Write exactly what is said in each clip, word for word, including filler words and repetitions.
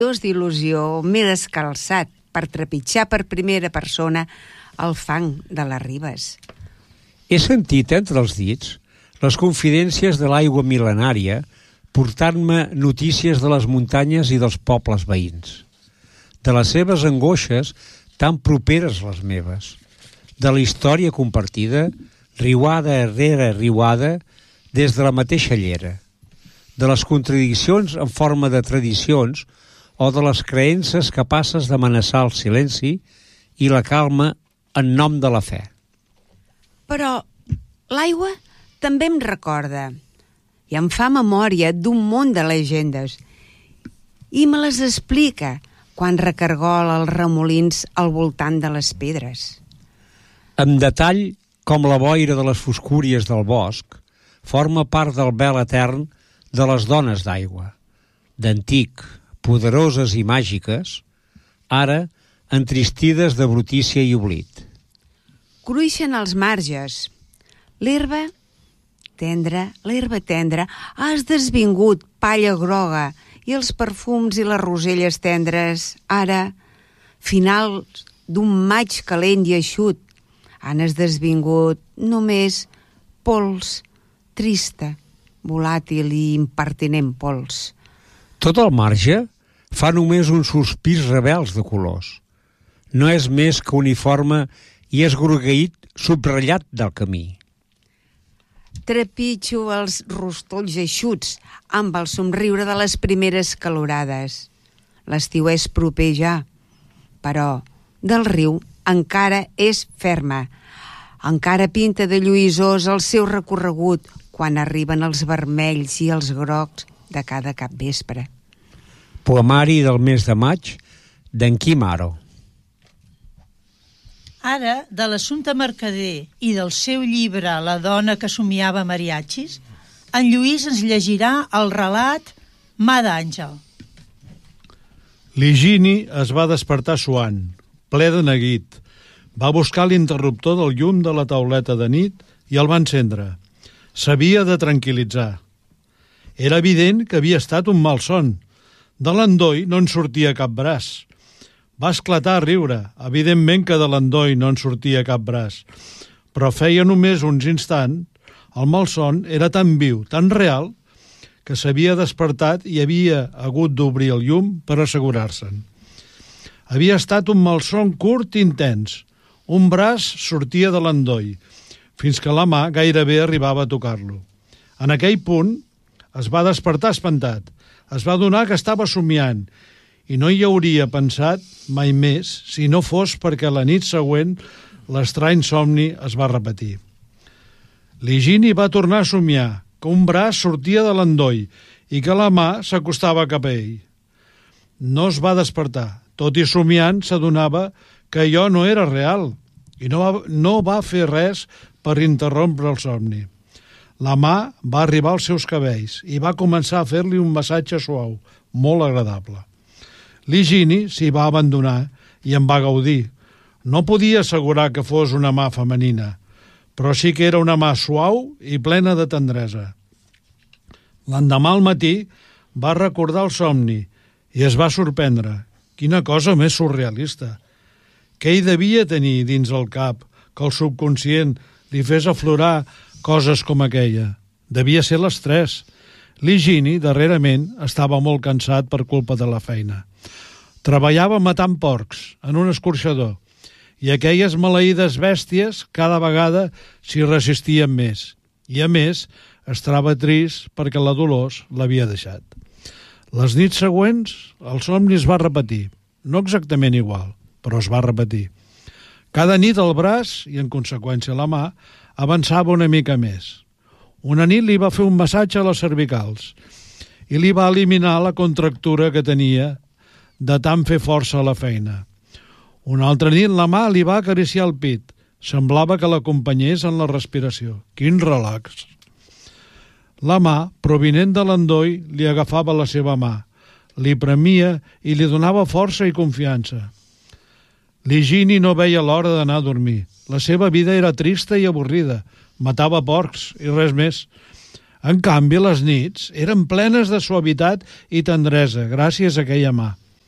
d'il·lusió m'he descalçat per trepitjar per primera persona el fang de les ribes. He sentit entre els dits les confidències de l'aigua mil·lenària portant-me notícies de les muntanyes i dels pobles veïns, de les seves angoixes tan properes les meves, de la història compartida, riuada rere riuada, des de la mateixa llera, de les contradiccions en forma de tradicions o de les creences capaces d'amenaçar el silenci i la calma en nom de la fe. Però l'aigua també em recorda i em fa memòria d'un munt de llegendes i me les explica quan recargola els remolins al voltant de les pedres. En detall, com la boira de les foscúries del bosc, forma part del vel etern de les dones d'aigua, d'antic, poderoses i màgiques, ara entristides de brutícia i oblit. Cruixen els marges. L'herba tendra, l'herba tendra, has desvingut palla groga i els perfums i les roselles tendres, ara, finals d'un maig calent i eixut, han esdevingut només pols, trista, volàtil i impertinent pols. Tot el marge fa només uns sospirs rebels de colors. No és més que uniforme i esgrogueït subratllat del camí. Trepitjo els rostolls eixuts amb el somriure de les primeres calorades. L'estiu és proper ja, però del riu encara és ferma. Encara pinta de lluïsós el seu recorregut quan arriben els vermells i els grocs de cada capvespre. Poemari del mes de maig d'en Quim Haro. Ara, de l'Assumpta Mercader i del seu llibre La dona que somiava mariachis, en Lluís ens llegirà el relat Mà d'àngel. L'Higini es va despertar suant, ple de neguit. Va buscar l'interruptor del llum de la tauleta de nit i el va encendre. S'havia de tranquil·litzar. Era evident que havia estat un malson. De l'endoll no en sortia cap braç. Va esclatar a riure. Evidentment que de l'endoll no en sortia cap braç. Però feia només uns instants, el malson era tan viu, tan real, que s'havia despertat i havia hagut d'obrir el llum per assegurar-se'n. Havia estat un malson curt i intens. Un braç sortia de l'endoll, fins que la mà gairebé arribava a tocar-lo. En aquell punt es va despertar espantat. Es va adonar que estava somiant i no hi hauria pensat mai més si no fos perquè la nit següent l'estrany somni es va repetir. L'Higini va tornar a somiar que un braç sortia de l'endoll i que la mà s'acostava cap a ell. No es va despertar. Tot i somiant s'adonava que allò no era real i no va, no va fer res per interrompre el somni. La mà va arribar als seus cabells i va començar a fer-li un massatge suau, molt agradable. L'Higini s'hi va abandonar i en va gaudir. No podia assegurar que fos una mà femenina, però sí que era una mà suau i plena de tendresa. L'endemà al matí va recordar el somni i es va sorprendre. Quina cosa més surrealista! Què hi devia tenir dins el cap que el subconscient li fes aflorar coses com aquella? Devia ser l'estrès. L'Higini, darrerament, estava molt cansat per culpa de la feina. Treballava matant porcs en un escorxador i aquelles maleïdes bèsties cada vegada s'hi resistien més. I, a més, estava trist perquè la Dolors l'havia deixat. Les nits següents, el somni es va repetir. No exactament igual, però es va repetir. Cada nit el braç, i en conseqüència la mà, avançava una mica més. Una nit li va fer un massatge a les cervicals i li va eliminar la contractura que tenia de tant fer força a la feina. Una altra nit la mà li va acariciar el pit. Semblava que l'acompanyés en la respiració. Quin relax! La mà, provinent de l'endoll, li agafava la seva mà, li premia i li donava força i confiança. L'Higini no veia l'hora d'anar a dormir. La seva vida era trista i avorrida. Matava porcs i res més. En canvi, les nits eren plenes de suavitat i tendresa gràcies a aquella mà.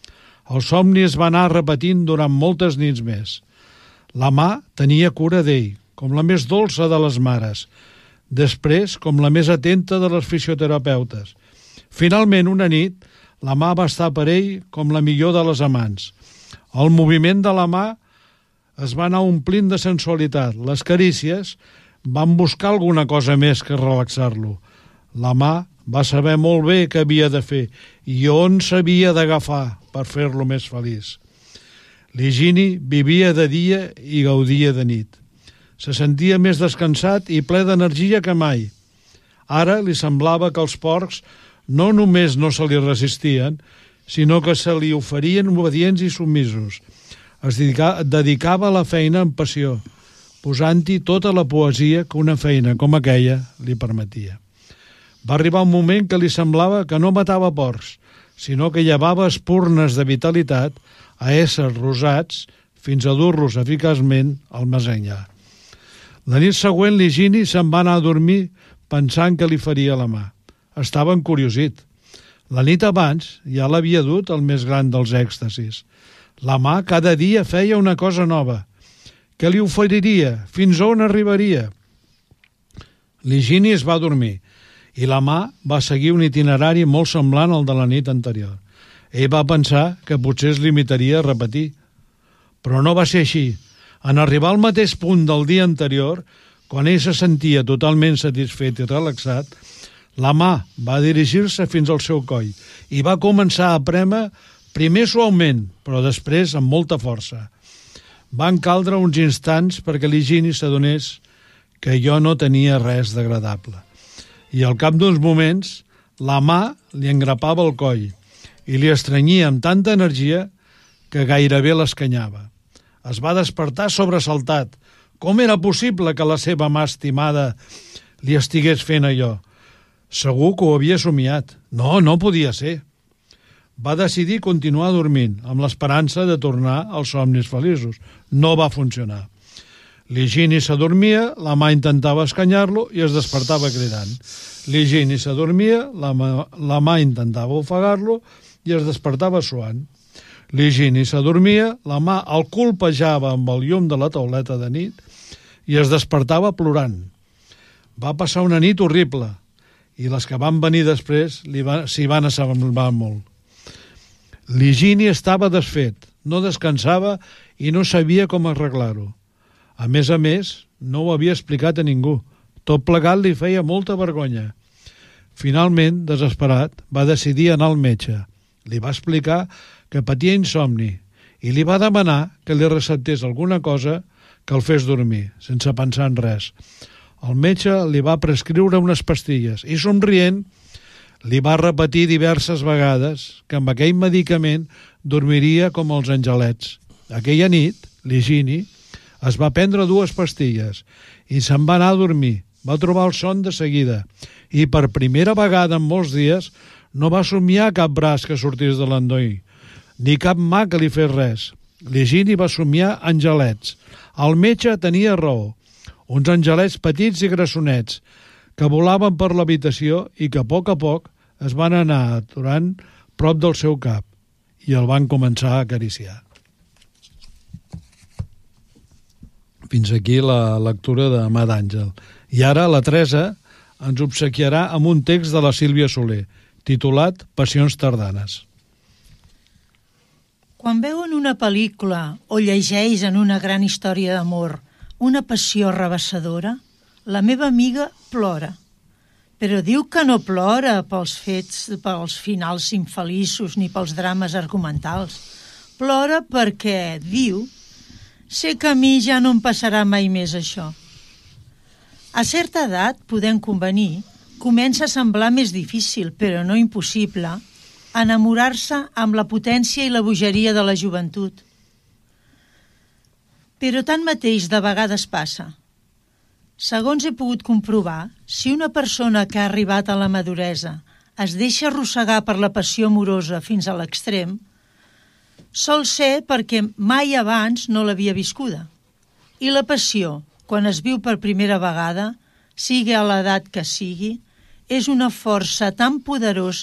El somni es va anar repetint durant moltes nits més. La mà tenia cura d'ell, com la més dolça de les mares, després com la més atenta de les fisioterapeutes. Finalment, una nit, la mà va estar per ell com la millor de les amants. El moviment de la mà es va anar omplint de sensualitat. Les carícies van buscar alguna cosa més que relaxar-lo. La mà va saber molt bé què havia de fer i on s'havia d'agafar per fer-lo més feliç. L'Higini vivia de dia i gaudia de nit. Se sentia més descansat i ple d'energia que mai. Ara li semblava que els porcs no només no se li resistien, sinó que se li oferien obedients i submisos. Es dedicava a la feina amb passió, posant-hi tota la poesia que una feina com aquella li permetia. Va arribar un moment que li semblava que no matava porcs, sinó que llevava espurnes de vitalitat a éssers rosats fins a dur-los eficaçment al més enllà. La nit següent l'Higini se'n va anar a dormir pensant que li faria la mà. Estava encuriosit. La nit abans ja l'havia dut el més gran dels èxtasis. La mà cada dia feia una cosa nova. Què li oferiria? Fins on arribaria? L'Higini es va dormir i la mà va seguir un itinerari molt semblant al de la nit anterior. Ell va pensar que potser es limitaria a repetir. Però no va ser així. En arribar al mateix punt del dia anterior, quan ell se sentia totalment satisfet i relaxat, la mà va dirigir-se fins al seu coll i va començar a prémer primer suaument, però després amb molta força. Van caldre uns instants perquè l'Higini s'adonés que jo no tenia res d'agradable. I al cap d'uns moments, la mà li engrapava el coll i li estrenyia amb tanta energia que gairebé l'escanyava. Es va despertar sobresaltat. Com era possible que la seva mà estimada li estigués fent allò? Segur que ho havia somiat. No, no podia ser. Va decidir continuar dormint, amb l'esperança de tornar als somnis feliços. No va funcionar. L'Higini s'adormia, la mà intentava escanyar-lo i es despertava cridant. L'Higini s'adormia, la, mà, la mà intentava ofegar-lo i es despertava suant. L'Higini s'adormia, la mà el colpejava amb el llum de la tauleta de nit i es despertava plorant. Va passar una nit horrible i les que van venir després li va, s'hi van assemblar molt. L'Higini estava desfet, no descansava i no sabia com arreglar-ho. A més a més, no ho havia explicat a ningú. Tot plegat li feia molta vergonya. Finalment, desesperat, va decidir anar al metge. Li va explicar que patia insomni i li va demanar que li receptés alguna cosa que el fes dormir, sense pensar en res. El metge li va prescriure unes pastilles i, somrient, li va repetir diverses vegades que amb aquell medicament dormiria com els angelets. Aquella nit, l'Higini es va prendre dues pastilles i se'n va anar a dormir. Va trobar el son de seguida i per primera vegada en molts dies no va somiar cap braç que sortís de l'endoll, ni cap mà que li fes res. L'Higini va somiar angelets. El metge tenia raó. Uns angelets petits i grassonets que volaven per l'habitació i que a poc a poc es van anar aturant prop del seu cap i el van començar a acariciar. Fins aquí la lectura de Mà d'Àngel. I ara la Teresa ens obsequiarà amb un text de la Sílvia Soler, titulat Passions tardanes. Quan veuen una pel·lícula o llegeix en una gran història d'amor una passió rebassadora, la meva amiga plora. Però diu que no plora pels fets, pels finals infeliços ni pels drames argumentals. Plora perquè, diu, sé que a mi ja no em passarà mai més això. A certa edat, podem convenir, comença a semblar més difícil, però no impossible, enamorar-se amb la potència i la bogeria de la joventut. Però tanmateix de vegades passa. Segons he pogut comprovar, si una persona que ha arribat a la maduresa es deixa arrossegar per la passió amorosa fins a l'extrem, sol ser perquè mai abans no l'havia viscuda. I la passió, quan es viu per primera vegada, sigui a l'edat que sigui, és una força tan poderosa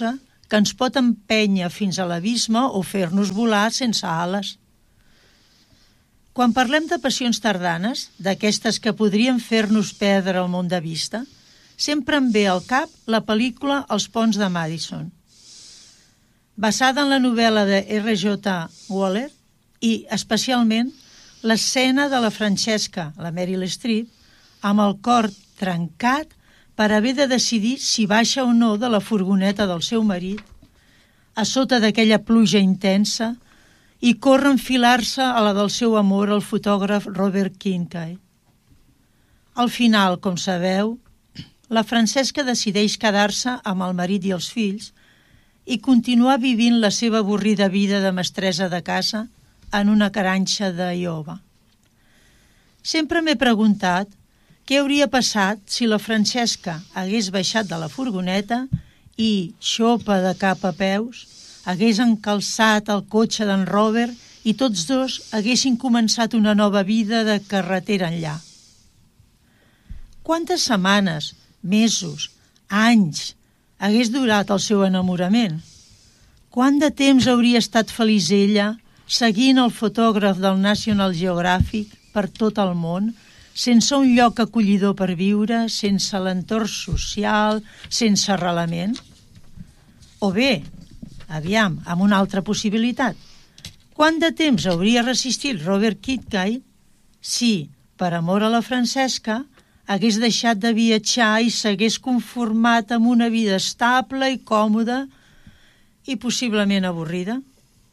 que ens pot empènyer fins a l'abisme o fer-nos volar sense ales. Quan parlem de passions tardanes, d'aquestes que podrien fer-nos perdre el món de vista, sempre em ve al cap la pel·lícula Els ponts de Madison, basada en la novel·la de R J Waller i, especialment, l'escena de la Francesca, la Meryl Streep, amb el cor trencat per haver de decidir si baixa o no de la furgoneta del seu marit, a sota d'aquella pluja intensa, i corre a enfilar-se a la del seu amor, el fotògraf Robert Kincaid. Al final, com sabeu, la Francesca decideix quedar-se amb el marit i els fills i continuar vivint la seva avorrida vida de mestressa de casa en una caranxa d'Iowa. Sempre m'he preguntat què hauria passat si la Francesca hagués baixat de la furgoneta i, xopa de cap a peus, hagués encalçat el cotxe d'en Robert i tots dos haguessin començat una nova vida de carretera enllà. Quantes setmanes, mesos, anys hagués durat el seu enamorament? Quant de temps hauria estat feliç ella seguint el fotògraf del National Geographic per tot el món, sense un lloc acollidor per viure, sense l'entorn social, sense arrelament? O bé, aviam, amb una altra possibilitat, quant de temps hauria resistit Robert Kincaid si, per amor a la Francesca, hagués deixat de viatjar i s'hagués conformat amb una vida estable i còmoda i possiblement avorrida?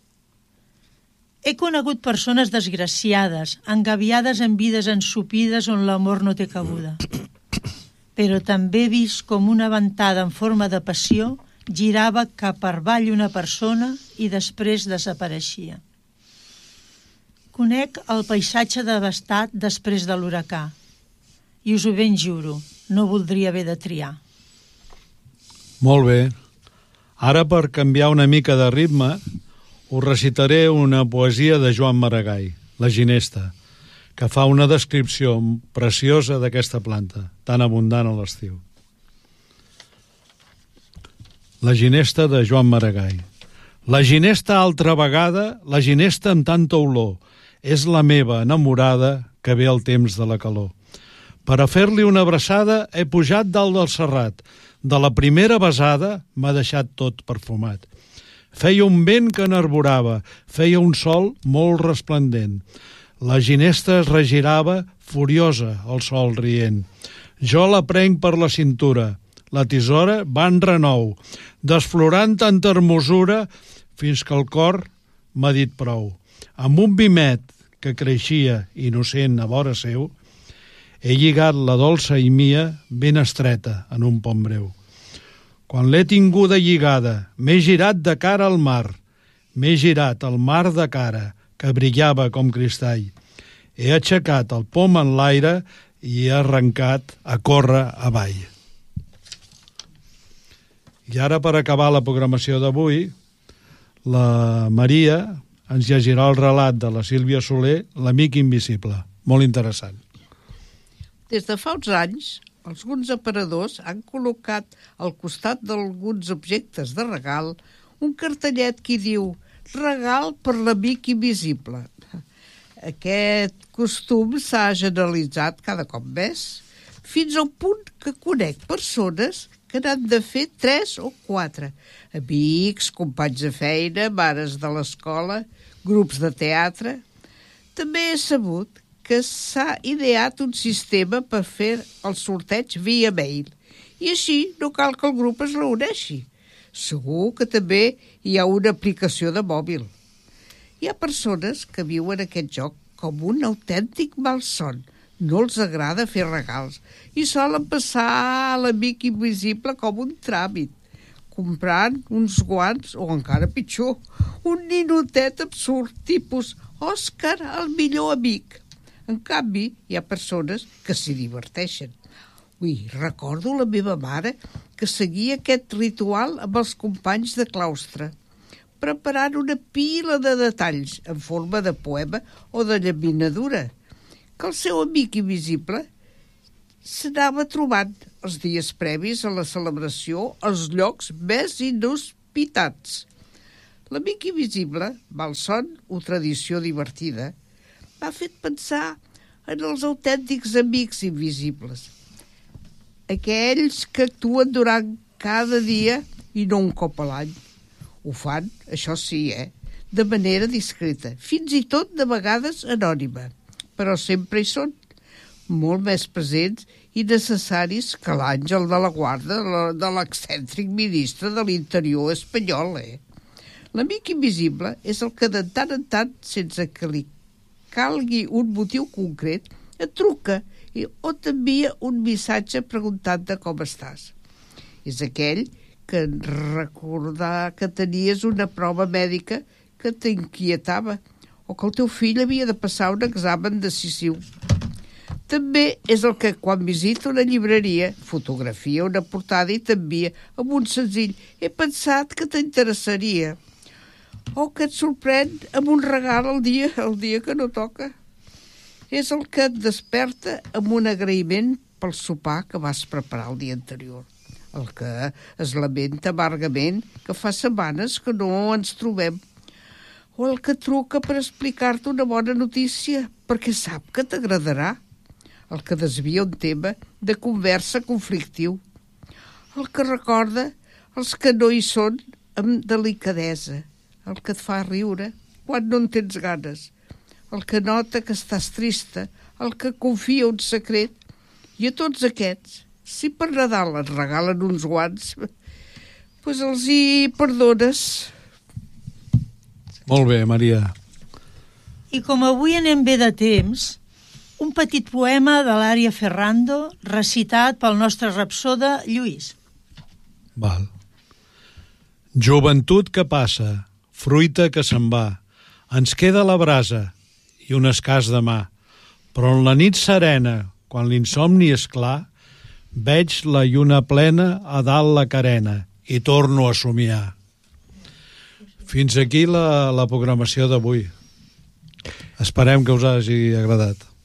He conegut persones desgraciades, engabiades en vides ensopides on l'amor no té cabuda. Però també he vist com una ventada en forma de passió girava cap per avall una persona i després desapareixia. Conec el paisatge devastat després de l'huracà i us ho ben juro, no voldria haver de triar. Molt bé. Ara, per canviar una mica de ritme, us recitaré una poesia de Joan Maragall, La ginesta, que fa una descripció preciosa d'aquesta planta, tan abundant a l'estiu. La ginesta de Joan Maragall. La ginesta altra vegada, la ginesta amb tanta olor, és la meva enamorada que ve el temps de la calor. Per a fer-li una abraçada he pujat dalt del serrat. De la primera besada m'ha deixat tot perfumat. Feia un vent que n'arborava, feia un sol molt resplendent. La ginesta es regirava, furiosa, al sol rient. Jo la prenc per la cintura, la tisora va en renou, desflorant tanta hermosura fins que el cor m'ha dit prou. Amb un vimet que creixia innocent a vora seu, he lligat la dolça i mia ben estreta en un pont breu. Quan l'he tinguda lligada, m'he girat de cara al mar, m'he girat al mar de cara, que brillava com cristall. He aixecat el pom en l'aire i he arrencat a córrer avall. I ara, per acabar la programació d'avui, la Maria ens llegirà el relat de la Sílvia Soler, L'amic invisible. Molt interessant. Des de fa uns anys, alguns aparadors han col·locat al costat d'alguns objectes de regal un cartellet que diu «Regal per l'amic invisible». Aquest costum s'ha generalitzat cada cop més, fins al punt que conec persones que n'han de fer tres o quatre. Amics, companys de feina, mares de l'escola, grups de teatre. També he sabut que s'ha ideat un sistema per fer el sorteig via mail. I així no cal que el grup es reuneixi. Segur que també hi ha una aplicació de mòbil. Hi ha persones que viuen aquest joc com un autèntic malson. No els agrada fer regals i solen passar l'amic invisible com un tràmit, comprant uns guants o, encara pitjor, un ninotet absurd tipus Òscar, el millor amic. En canvi, hi ha persones que s'hi diverteixen. Ui, recordo la meva mare que seguia aquest ritual amb els companys de claustre, preparant una pila de detalls en forma de poema o de llaminadura, que el seu amic invisible s'anava trobant els dies previs a la celebració als llocs més inhòspits pitats. L'amic invisible, malson o tradició divertida, m'ha fet pensar en els autèntics amics invisibles. Aquells que actuen durant cada dia i no un cop a l'any. Ho fan, això sí, eh? De manera discreta, fins i tot de vegades anònima, però sempre hi són, molt més presents i necessaris que l'àngel de la guarda de l'excèntric ministre de l'Interior espanyol, eh? L'amic invisible és el que de tant en tant, sense que li calgui un motiu concret, et truca o t'envia un missatge preguntant-te com estàs. És aquell que en recordar que tenies una prova mèdica que t'inquietava o que el teu fill havia de passar un examen decisiu. També és el que, quan visita una llibreria, fotografia una portada i t'envia amb un senzill «he pensat que t'interessaria», o que et sorprèn amb un regal el dia, el dia que no toca. És el que et desperta amb un agraïment pel sopar que vas preparar el dia anterior. El que es lamenta amargament que fa setmanes que no ens trobem. O el que truca per explicar-te una bona notícia, perquè sap que t'agradarà. El que desvia un tema de conversa conflictiu. El que recorda els que no hi són amb delicadesa. El que et fa riure quan no en tens ganes. El que nota que estàs trista. El que confia un secret. I a tots aquests, si per Nadal et regalen uns guants, doncs els hi perdones. Molt bé, Maria. I com avui anem bé de temps, un petit poema de l'Ària Ferrando recitat pel nostre rapsoda Lluís. Val. Joventut que passa, fruita que se'n va, ens queda la brasa i un escàs de mà, però en la nit serena, quan l'insomni és clar, veig la lluna plena a dalt la carena i torno a somiar. Fins aquí la, la programació d'avui. Esperem que us hagi agradat.